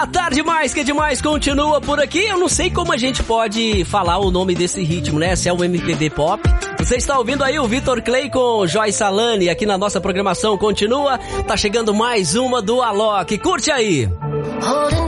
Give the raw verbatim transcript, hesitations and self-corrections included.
Tarde Mais Que Demais continua por aqui. Eu não sei como a gente pode falar o nome desse ritmo, né? Se é um M P B pop. Você está ouvindo aí o Vitor Clay com Joy Salani aqui na nossa programação. Continua, tá chegando mais uma do Alok. Curte aí. Holding